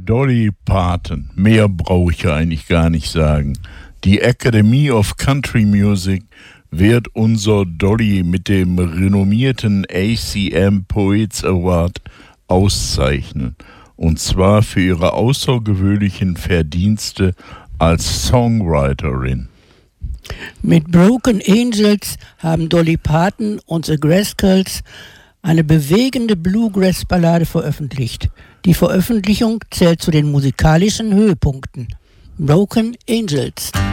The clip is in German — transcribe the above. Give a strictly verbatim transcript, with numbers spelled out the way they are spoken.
Dolly Parton, mehr brauche ich ja eigentlich gar nicht sagen. Die Academy of Country Music wird unser Dolly mit dem renommierten A C M Poets Award auszeichnen. Und zwar für ihre außergewöhnlichen Verdienste als Songwriterin. Mit Broken Angels haben Dolly Parton und The Rascals eine bewegende Bluegrass-Ballade veröffentlicht. Die Veröffentlichung zählt zu den musikalischen Höhepunkten. Broken Angels.